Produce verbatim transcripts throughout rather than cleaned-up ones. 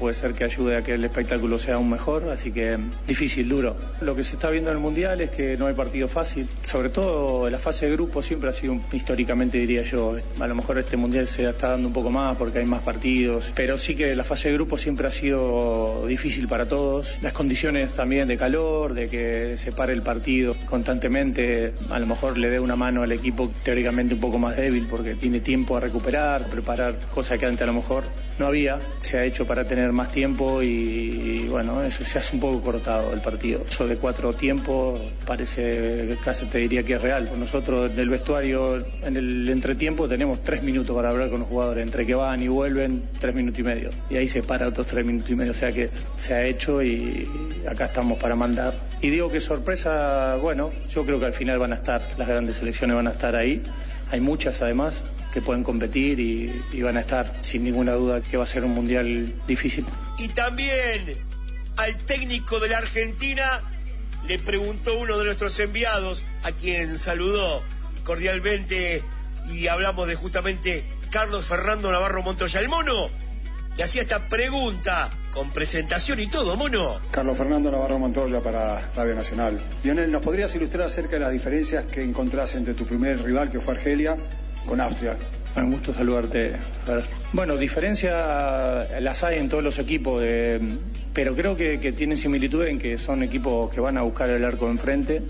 puede ser que ayude a que el espectáculo sea aún mejor, así que difícil, duro. Lo que se está viendo en el Mundial es que no hay partido fácil, sobre todo la fase de grupo siempre ha sido, históricamente diría yo, a lo mejor este Mundial se está dando un poco más porque hay más partidos, pero sí que la fase de grupo siempre ha sido difícil para todos. Las condiciones también de calor, de que se pare el partido constantemente, a lo mejor le dé una mano al equipo teóricamente un poco más débil porque tiene tiempo a recuperar, preparar, cosa que antes a lo mejor no había. Se ha hecho para tener más tiempo y, y bueno, eso se hace un poco cortado el partido. Eso de cuatro tiempos parece, casi te diría que es real. Nosotros en el vestuario, en el entretiempo, tenemos tres minutos para hablar con los jugadores, entre que van y vuelven, tres minutos y medio. Y ahí se para otros tres minutos y medio, o sea que se ha hecho y acá estamos para mandar. Y digo que sorpresa, bueno, yo creo que al final van a estar, las grandes selecciones van a estar ahí. Hay muchas además que pueden competir y, y van a estar sin ninguna duda que va a ser un mundial difícil. Y también al técnico de la Argentina le preguntó uno de nuestros enviados, a quien saludó cordialmente, y hablamos de justamente Carlos Fernando Navarro Montoya. El Mono le hacía esta pregunta con presentación y todo, Mono. Carlos Fernando Navarro Montoya para Radio Nacional. Lionel, ¿nos podrías ilustrar acerca de las diferencias que encontrás entre tu primer rival, que fue Argelia, con Austria? Un gusto saludarte. Bueno, diferencias las hay en todos los equipos, eh, pero creo que, que tienen similitud en que son equipos que van a buscar el arco enfrente,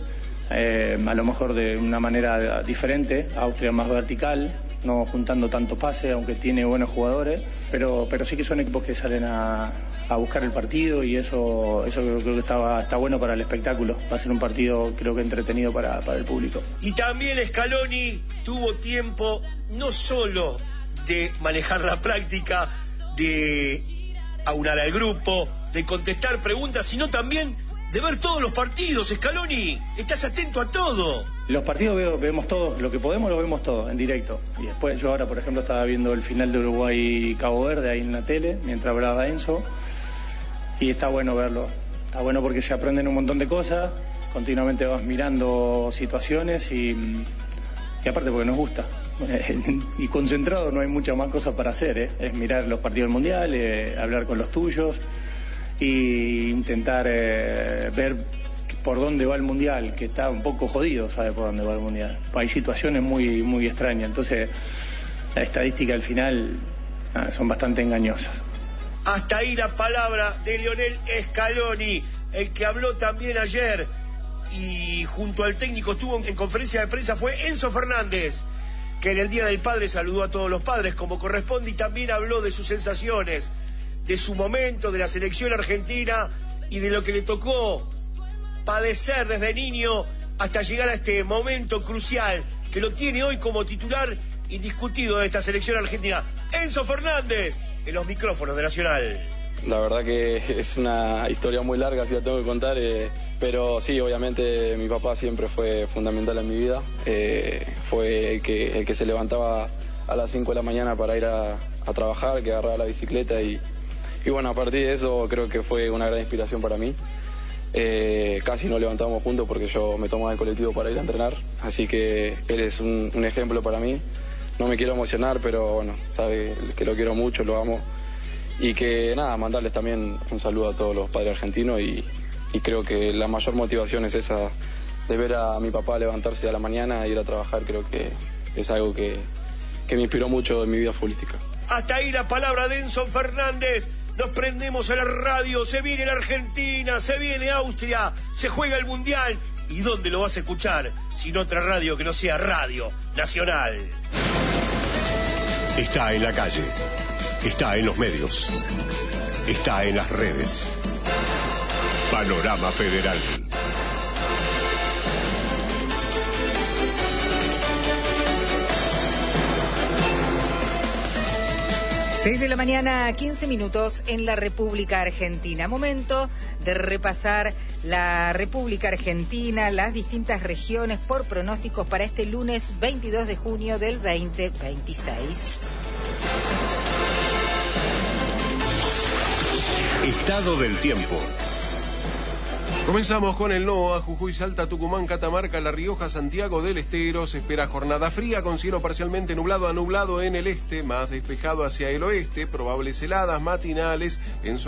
eh, a lo mejor de una manera diferente. Austria más vertical, no juntando tanto pase, aunque tiene buenos jugadores, pero, pero sí que son equipos que salen a, a buscar el partido y eso, eso creo, creo que estaba, está bueno para el espectáculo. Va a ser un partido creo que entretenido para, para el público. Y también Scaloni tuvo tiempo no solo de manejar la práctica, de aunar al grupo, de contestar preguntas, sino también de ver todos los partidos. Scaloni, estás atento a todo. Los partidos veo, vemos todos, lo que podemos lo vemos todos en directo. Y después yo ahora, por ejemplo, estaba viendo el final de Uruguay-Cabo Verde ahí en la tele, mientras hablaba Enzo, y está bueno verlo. Está bueno porque se aprenden un montón de cosas, continuamente vas mirando situaciones y, y aparte porque nos gusta. Y concentrado no hay muchas más cosas para hacer, ¿eh? Es mirar los partidos del Mundial, eh, hablar con los tuyos e intentar eh, ver por dónde va el Mundial, que está un poco jodido, sabe por dónde va el Mundial. Hay situaciones muy, muy extrañas, entonces la estadística al final ah, son bastante engañosas. Hasta ahí la palabra de Lionel Scaloni, el que habló también ayer y junto al técnico estuvo en conferencia de prensa fue Enzo Fernández, que en el Día del Padre saludó a todos los padres como corresponde y también habló de sus sensaciones, de su momento, de la selección argentina y de lo que le tocó padecer desde niño hasta llegar a este momento crucial que lo tiene hoy como titular indiscutido de esta selección argentina. Enzo Fernández, en los micrófonos de Nacional. La verdad que es una historia muy larga, si la tengo que contar, eh, pero sí, obviamente mi papá siempre fue fundamental en mi vida. Eh, fue el que, el que se levantaba a las cinco de la mañana para ir a, a trabajar, que agarraba la bicicleta y, y bueno, a partir de eso creo que fue una gran inspiración para mí. Eh, casi nos levantábamos juntos porque yo me tomaba el colectivo para ir a entrenar, así que él es un, un ejemplo para mí. No me quiero emocionar, pero bueno, sabe que lo quiero mucho, lo amo. Y que nada, mandarles también un saludo a todos los padres argentinos y, y creo que la mayor motivación es esa de ver a mi papá levantarse a la mañana e ir a trabajar. Creo que es algo que, que me inspiró mucho en mi vida futbolística. Hasta ahí la palabra de Enzo Fernández. Nos prendemos a la radio, se viene la Argentina, se viene Austria, se juega el Mundial. ¿Y dónde lo vas a escuchar? Sin otra radio que no sea Radio Nacional. Está en la calle. Está en los medios. Está en las redes. Panorama Federal. seis de la mañana, quince minutos en la República Argentina. Momento de repasar la República Argentina, las distintas regiones por pronósticos para este lunes veintidós de junio del veinte veintiséis. Estado del tiempo. Comenzamos con el NOA, Jujuy, Salta, Tucumán, Catamarca, La Rioja, Santiago del Estero. Se espera jornada fría con cielo parcialmente nublado a nublado en el este, más despejado hacia el oeste, probables heladas matinales en